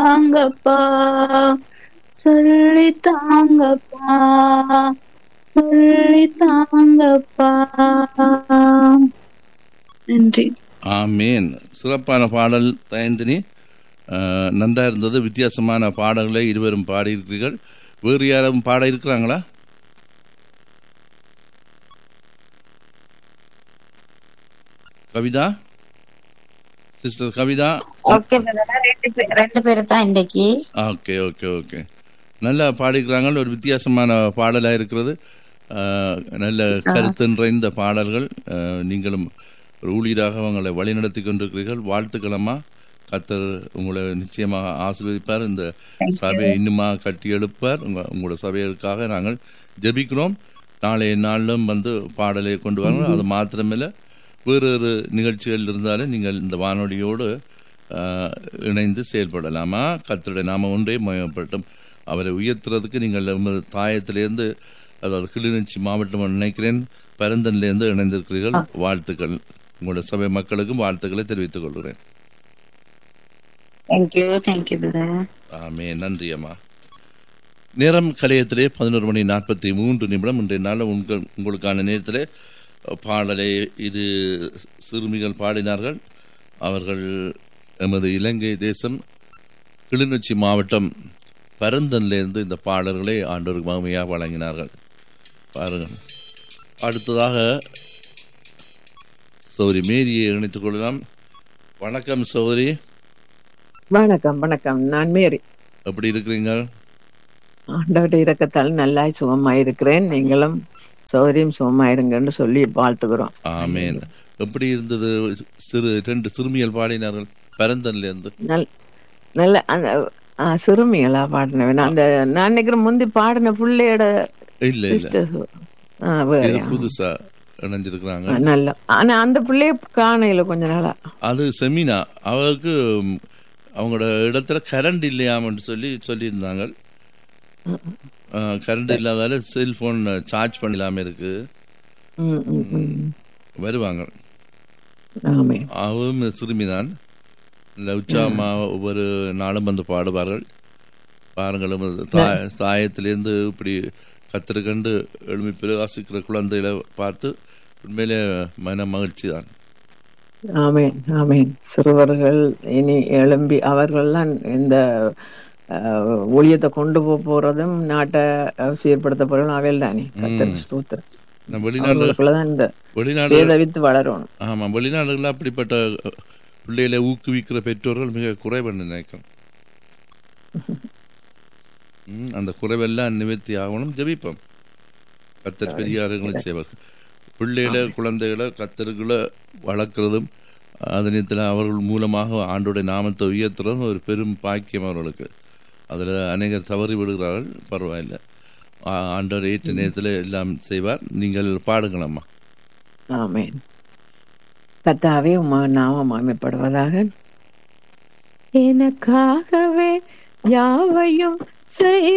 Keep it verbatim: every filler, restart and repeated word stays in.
தாங்கப்பா, சொல்லி தாங்கப்பா, சொல்லி தாங்கப்பா. நன்றி. ஆமேன். சிறப்பான பாடல் தயந்தினி, நன்றா இருந்தது. வித்தியாசமான பாடல்களை இருவரும் பாடியிருக்கிறீர்கள். வேறு யாரும் பாட இருக்கிறாங்களா? கவிதா, சிஸ்டர் கவிதா. ஓகே, ரெண்டு பேரு தான் இன்னைக்கு. ஓகே ஓகே ஓகே நல்லா பாடிக்கிறாங்க. ஒரு வித்தியாசமான பாடலாக இருக்கிறது. நல்ல கருத்து நிறைந்த பாடல்கள். நீங்களும் ஒரு ஊழியராக உங்களை வழிநடத்தி கொண்டிருக்கிறீர்கள். வாழ்த்துக்களம்மா. கர்த்தர் உங்களை நிச்சயமாக ஆசீர்வதிப்பார். இந்த சபையை இன்னுமா கட்டி எழுப்பார். உங்க உங்களோட சபைகளுக்காக நாங்கள் ஜெபிக்கிறோம். நாளைய நாளிலும் வந்து பாடலை கொண்டு வாங்க. அது மாத்திரமில்லை, வேறு ஒரு நிகழ்ச்சிகள் இருந்தாலும் நீங்கள் இந்த வானொலியோடு இணைந்து செயல்படலாமா? கர்த்தருடைய நாம ஒன்றே மயப்பட்டும். அவரை உயர்த்துறதுக்கு நீங்கள் தாயத்திலேருந்து, அதாவது கிளிநொச்சி மாவட்டம் நினைக்கிறேன், பரந்தன்லேருந்து இணைந்திருக்கிறீர்கள். வாழ்த்துக்கள். உங்களுடைய சபை மக்களுக்கும் வாழ்த்துக்களை தெரிவித்துக் கொள்கிறேன். ஆமே, நன்றி அம்மா. நேரம் கலையத்திலே பதினோரு மணி நாற்பத்தி மூன்று நிமிடம். இன்றைய நாள் உங்கள் உங்களுக்கான நேரத்திலே பாடலை இரு சிறுமிகள் பாடினார்கள். அவர்கள் எமது இலங்கை தேசம் கிளிநொச்சி மாவட்டம் பரந்தன்லேருந்து இந்த பாடல்களை ஆண்டோருக்கு மகிமையாக வழங்கினார்கள். பாருங்கள். அடுத்ததாக சௌரி மேரியை இணைத்துக் கொள்ளலாம். வணக்கம் சௌரி. வணக்கம் வணக்கம். நான் மேரி. எப்படி இருக்கிறீங்க? ஆண்டவருடைய இரக்கத்தால் நல்லா சுகமாயிருக்கிறேன். நீங்களும் சௌரியம் சுகமாயிருங்கன்னு சொல்லி வாழ்த்துக்கிறோம். ஆமேன். எப்படி இருந்தது? சிறு ரெண்டு சிறுமிகள் பாடினார்கள் பரந்தன்ல இருந்து. நல்ல அந்த சிறுமிகளா பாடினவன் அந்த நான் நினைக்கிறேன் முந்தி பாடின பிள்ளையோட இல்ல இல்ல புதுசா இணைஞ்சிருக்கிறாங்க. நல்ல ஆனா அந்த பிள்ளைய காணையில கொஞ்ச நாளா. அது செமினா. அவருக்கு அவங்களோட இடத்துல கரண்ட் இல்லையாமன்னு சொல்லி சொல்லியிருந்தாங்க. கரண்ட் இல்லாதால செல்போன் சார்ஜ் பண்ணலாம இருக்கு. வருவாங்க. அவரும் சிறுமிதான். உச்சாமா ஒவ்வொரு நாளும் வந்து பாடுவார்கள். பாருங்களும் தாயத்திலேருந்து இப்படி கத்திருக்கண்டு எழுமி பிரகாசிக்கிற குழந்தைகளை பார்த்து உண்மையிலே மன மகிழ்ச்சி தான். ஆமேன் ஆமேன். சிறுவர்கள் இனி எழும்பி அவர்கள்லாம் இந்த ஊழியத்தை கொண்டு போக போறதும் நாட்டை சீர்படுத்த போறதும் அவையில் தானே. கர்த்தருக்கு ஸ்தோத்திரம். வெளிநாடு வளரணும். ஆமா, வெளிநாடுகள் அப்படிப்பட்ட பிள்ளைகளை ஊக்குவிக்கிற பெற்றோர்கள் மிக குறைவென்று நினைக்கிறேன். அந்த குறைவெல்லாம் நிவர்த்தி ஆகணும். ஜெபிப்போம். கர்த்தர் பெரியார்களை செய்வார். பிள்ளைகளை குழந்தைகளை கர்த்தர்களை வளர்க்கிறதும் அதனத்தில் அவர்கள் மூலமாக ஆண்டோடைய நாமத்தை உயர்த்துறதும் ஒரு பெரும் பாக்கியம் அவர்களுக்கு. அதில் அநேகர் தவறி விடுகிறார்கள். பரவாயில்லை, ஆண்டவர் ஏற்ற நேரத்தில் எல்லாம் செய்வார். நீங்கள் பாடுங்களம்மா. ஆமென். கர்த்தாவே உம்மா நாமம் மகிமைப்படுவதாக. எனக்காகவே யாவையும் செய்